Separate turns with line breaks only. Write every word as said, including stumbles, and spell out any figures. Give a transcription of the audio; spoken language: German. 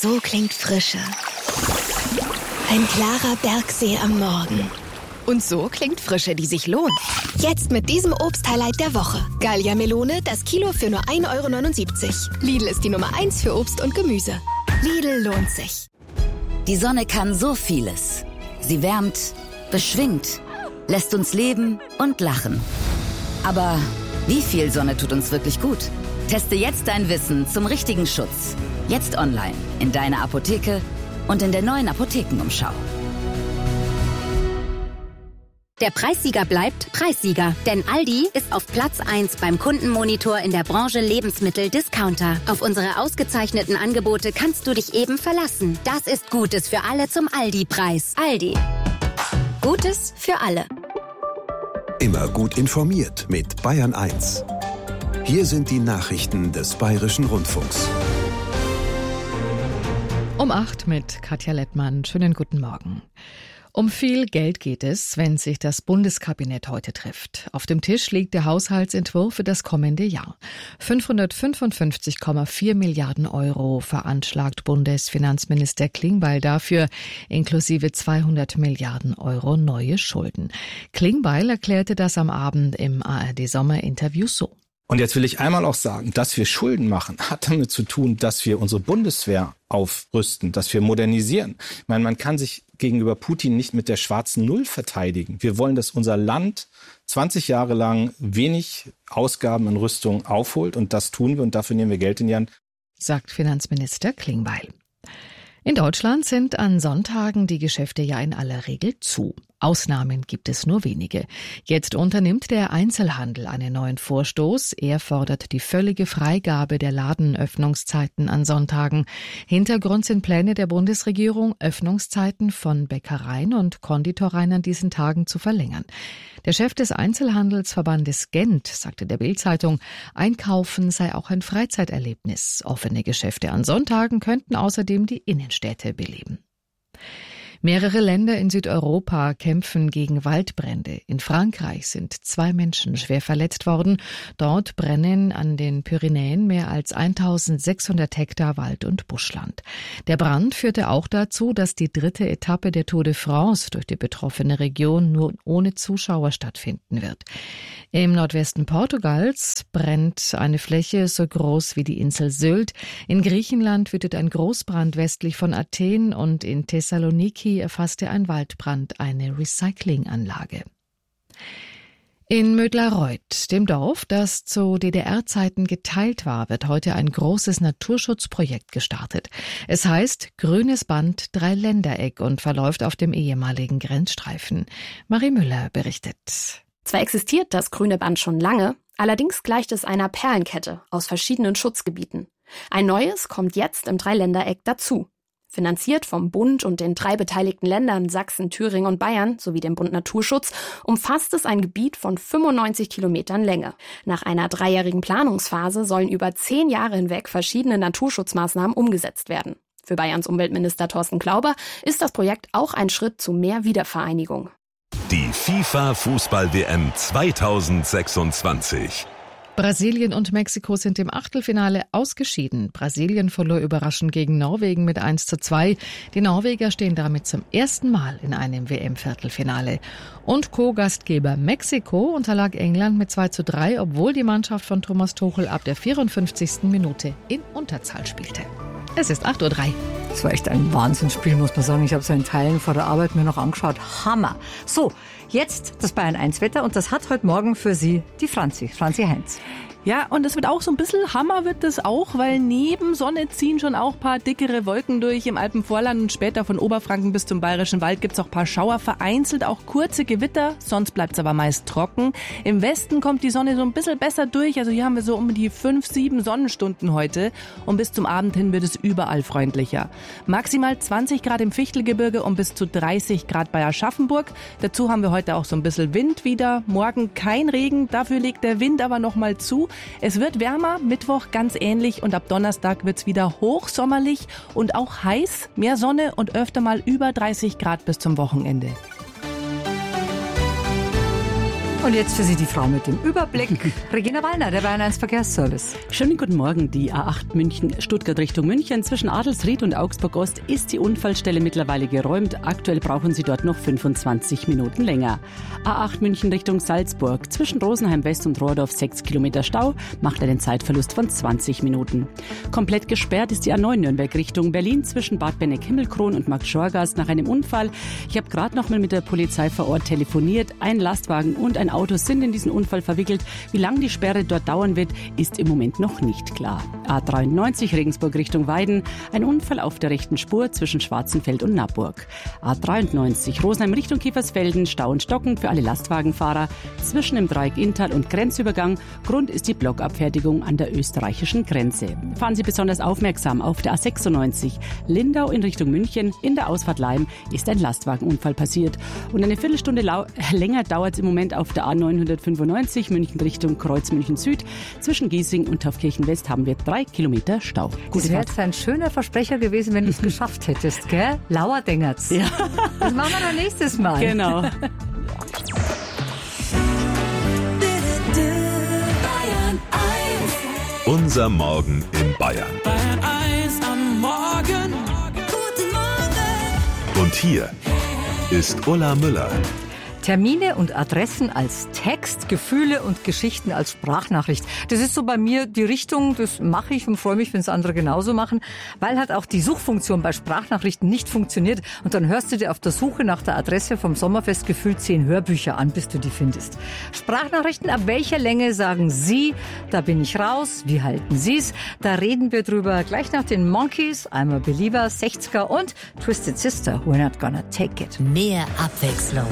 So klingt Frische. Ein klarer Bergsee am Morgen. Und so klingt Frische, die sich lohnt. Jetzt mit diesem Obst-Highlight der Woche. Gallia Melone, das Kilo für nur ein Euro neunundsiebzig. Lidl ist die Nummer eins für Obst und Gemüse. Lidl lohnt sich.
Die Sonne kann so vieles. Sie wärmt, beschwingt, lässt uns leben und lachen. Aber wie viel Sonne tut uns wirklich gut? Teste jetzt dein Wissen zum richtigen Schutz. Jetzt online, in deiner Apotheke und in der neuen Apothekenumschau.
Der Preissieger bleibt Preissieger, denn Aldi ist auf Platz eins beim Kundenmonitor in der Branche Lebensmittel-Discounter. Auf unsere ausgezeichneten Angebote kannst du dich eben verlassen. Das ist Gutes für alle zum Aldi-Preis. Aldi. Gutes für alle.
Immer gut informiert mit Bayern eins. Hier sind die Nachrichten des Bayerischen Rundfunks.
Um acht mit Katja Lettmann. Schönen guten Morgen. Um viel Geld geht es, wenn sich das Bundeskabinett heute trifft. Auf dem Tisch liegt der Haushaltsentwurf für das kommende Jahr. fünfhundertfünfundfünfzig Komma vier Milliarden Euro veranschlagt Bundesfinanzminister Klingbeil dafür, inklusive zweihundert Milliarden Euro neue Schulden. Klingbeil erklärte das am Abend im A R D-Sommerinterview so.
Und jetzt will ich einmal auch sagen, dass wir Schulden machen, hat damit zu tun, dass wir unsere Bundeswehr aufrüsten, dass wir modernisieren. Ich meine, man kann sich gegenüber Putin nicht mit der schwarzen Null verteidigen. Wir wollen, dass unser Land zwanzig Jahre lang wenig Ausgaben in Rüstung aufholt und das tun wir und dafür nehmen wir Geld in die Hand.
Sagt Finanzminister Klingbeil. In Deutschland sind an Sonntagen die Geschäfte ja in aller Regel zu. Ausnahmen gibt es nur wenige. Jetzt unternimmt der Einzelhandel einen neuen Vorstoß. Er fordert die völlige Freigabe der Ladenöffnungszeiten an Sonntagen. Hintergrund sind Pläne der Bundesregierung, Öffnungszeiten von Bäckereien und Konditoreien an diesen Tagen zu verlängern. Der Chef des Einzelhandelsverbandes Gent sagte der Bild-Zeitung, Einkaufen sei auch ein Freizeiterlebnis. Offene Geschäfte an Sonntagen könnten außerdem die Innenstädte beleben. Mehrere Länder in Südeuropa kämpfen gegen Waldbrände. In Frankreich sind zwei Menschen schwer verletzt worden. Dort brennen an den Pyrenäen mehr als eintausendsechshundert Hektar Wald- und Buschland. Der Brand führte auch dazu, dass die dritte Etappe der Tour de France durch die betroffene Region nur ohne Zuschauer stattfinden wird. Im Nordwesten Portugals brennt eine Fläche so groß wie die Insel Sylt. In Griechenland wütet ein Großbrand westlich von Athen und in Thessaloniki erfasste ein Waldbrand eine Recyclinganlage. In Mödlareuth, dem Dorf, das zu D D R-Zeiten geteilt war, wird heute ein großes Naturschutzprojekt gestartet. Es heißt Grünes Band Dreiländereck und verläuft auf dem ehemaligen Grenzstreifen. Marie Müller berichtet.
Zwar existiert das grüne Band schon lange, allerdings gleicht es einer Perlenkette aus verschiedenen Schutzgebieten. Ein neues kommt jetzt im Dreiländereck dazu. Finanziert vom Bund und den drei beteiligten Ländern Sachsen, Thüringen und Bayern sowie dem Bund Naturschutz, umfasst es ein Gebiet von fünfundneunzig Kilometern Länge. Nach einer dreijährigen Planungsphase sollen über zehn Jahre hinweg verschiedene Naturschutzmaßnahmen umgesetzt werden. Für Bayerns Umweltminister Thorsten Glauber ist das Projekt auch ein Schritt zu mehr Wiedervereinigung.
Die FIFA-Fußball-W M zweitausendsechsundzwanzig.
Brasilien und Mexiko sind im Achtelfinale ausgeschieden. Brasilien verlor überraschend gegen Norwegen mit eins zu zwei. Die Norweger stehen damit zum ersten Mal in einem W M-Viertelfinale. Und Co-Gastgeber Mexiko unterlag England mit zwei zu drei, obwohl die Mannschaft von Thomas Tuchel ab der vierundfünfzigsten Minute in Unterzahl spielte. Es ist acht Uhr drei.
Das war echt ein Wahnsinnsspiel, muss man sagen. Ich habe es in Teilen vor der Arbeit mir noch angeschaut. Hammer. So, jetzt das Bayern eins Wetter und das hat heute Morgen für Sie die Franzi, Franzi Heinz.
Ja, und es wird auch so ein bisschen Hammer wird das auch, weil neben Sonne ziehen schon auch ein paar dickere Wolken durch im Alpenvorland und später von Oberfranken bis zum Bayerischen Wald gibt's auch ein paar Schauer, vereinzelt auch kurze Gewitter, sonst bleibt's aber meist trocken. Im Westen kommt die Sonne so ein bisschen besser durch, also hier haben wir so um die fünf, sieben Sonnenstunden heute und bis zum Abend hin wird es überall freundlicher. Maximal zwanzig Grad im Fichtelgebirge und bis zu dreißig Grad bei Aschaffenburg. Dazu haben wir heute auch so ein bisschen Wind wieder, morgen kein Regen, dafür legt der Wind aber nochmal zu. Es wird wärmer, Mittwoch ganz ähnlich und ab Donnerstag wird's wieder hochsommerlich und auch heiß, mehr Sonne und öfter mal über dreißig Grad bis zum Wochenende.
Und jetzt für Sie die Frau mit dem Überblick. Regina Wallner, der Bayern eins Verkehrsservice.
Schönen guten Morgen. Die A acht München, Stuttgart Richtung München. Zwischen Adelsried und Augsburg Ost ist die Unfallstelle mittlerweile geräumt. Aktuell brauchen Sie dort noch fünfundzwanzig Minuten länger. A acht München Richtung Salzburg. Zwischen Rosenheim West und Rohrdorf sechs Kilometer Stau. Macht einen Zeitverlust von zwanzig Minuten. Komplett gesperrt ist die A neun Nürnberg Richtung Berlin. Zwischen Bad Benneck-Himmelkron und Markt-Schorgast nach einem Unfall. Ich habe gerade noch mal mit der Polizei vor Ort telefoniert. Ein Lastwagen und ein Auto sind in diesen Unfall verwickelt. Wie lange die Sperre dort dauern wird, ist im Moment noch nicht klar. A dreiundneunzig Regensburg Richtung Weiden. Ein Unfall auf der rechten Spur zwischen Schwarzenfeld und Naburg. A dreiundneunzig Rosenheim Richtung Kiefersfelden. Stau und Stocken für alle Lastwagenfahrer. Zwischen dem Dreieck Inntal und Grenzübergang. Grund ist die Blockabfertigung an der österreichischen Grenze. Fahren Sie besonders aufmerksam auf der A sechsundneunzig. Lindau in Richtung München. In der Ausfahrt Leim ist ein Lastwagenunfall passiert. Und eine Viertelstunde lau- länger dauert es im Moment auf der A neunhundertfünfundneunzig München Richtung Kreuz München Süd. Zwischen Giesing und Taufkirchen West haben wir drei Kilometer Stau.
Das wäre jetzt ein schöner Versprecher gewesen, wenn du es geschafft hättest, gell? Lauerdängert's.
Ja.
Das machen wir dann nächstes Mal.
Genau.
Unser Morgen in Bayern.
Bayern eins am Morgen. Guten Morgen.
Und hier ist Ulla Müller.
Termine und Adressen als Text, Gefühle und Geschichten als Sprachnachricht. Das ist so bei mir die Richtung, das mache ich und freue mich, wenn es andere genauso machen, weil halt auch die Suchfunktion bei Sprachnachrichten nicht funktioniert und dann hörst du dir auf der Suche nach der Adresse vom Sommerfest gefühlt zehn Hörbücher an, bis du die findest. Sprachnachrichten, ab welcher Länge sagen Sie, da bin ich raus, wie halten Sie es? Da reden wir drüber gleich nach den Monkeys, I'm a Believer, sechziger und Twisted Sister, We're Not Gonna Take It.
Mehr Abwechslung